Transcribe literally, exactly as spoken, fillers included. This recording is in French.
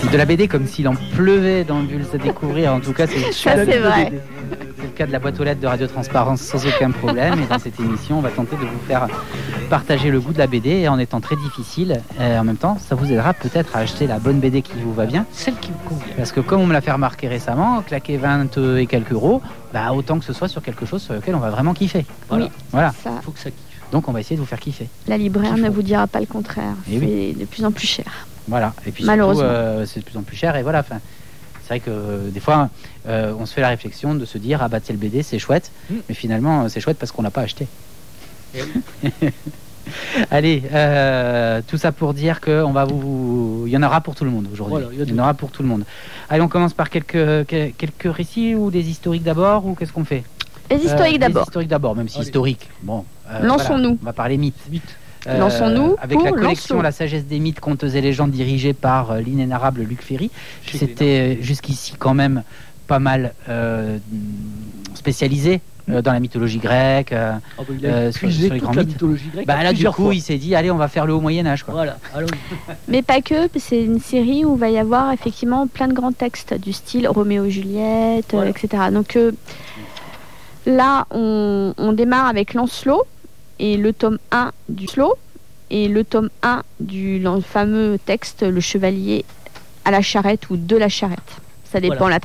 De la B D comme s'il en pleuvait dans le Bulles à découvrir. En tout cas, c'est Ça, c'est vrai. C'est le cas de la boîte aux lettres de Radio Transparence sans aucun problème. Et dans cette émission, on va tenter de vous faire partager le goût de la B D et en étant très difficile. Et en même temps, ça vous aidera peut-être à acheter la bonne B D qui vous va bien. Celle qui vous convient. Parce que comme on me l'a fait remarquer récemment, claquer vingt et quelques euros, bah autant que ce soit sur quelque chose sur lequel on va vraiment kiffer. Voilà. Oui. Voilà. Ça, Il faut que ça kiffe. Donc on va essayer de vous faire kiffer. la libraire Qu'il ne faut. vous dira pas le contraire. Eh C'est oui. de plus en plus cher. Voilà. Et puis Malheureusement. surtout, euh, c'est de plus en plus cher. Et voilà. Enfin, c'est vrai que euh, des fois, euh, on se fait la réflexion de se dire ah bah c'est le B D, c'est chouette. Mm. Mais finalement, c'est chouette parce qu'on l'a pas acheté. Et oui. Allez, euh, tout ça pour dire que on va vous, il y en aura pour tout le monde aujourd'hui. Voilà, il y a il y en tout. aura pour tout le monde. Allez, on commence par quelques que- quelques récits ou des historiques d'abord ou qu'est-ce qu'on fait? Les historiques Euh, d'abord. Les historiques d'abord, même si Allez. historique. Bon. euh, Lançons-nous. voilà, on va parler mythes. Vite. Euh, Lançons-nous avec pour la collection Lancelot. La sagesse des mythes, contes et légendes dirigée par euh, l'inénarrable Luc Ferry. Chez C'était euh, jusqu'ici quand même pas mal euh, spécialisé euh, dans la mythologie grecque. euh, Ah bah, il a Euh, sur- épuisé sur les toute grands la mythes. mythologie grecque. bah là, du plusieurs coup, fois. il s'est dit, allez, on va faire le haut Moyen-Âge, quoi. Voilà, allons-y. Mais pas que, c'est une série où il va y avoir effectivement plein de grands textes du style Roméo et Juliette, Voilà. euh, et cetera. Donc euh, là, on, on démarre avec Lancelot et le tome un du Lancelot et le tome un du lan- fameux texte Le Chevalier à la charrette ou de la charrette. Ça dépend Voilà. la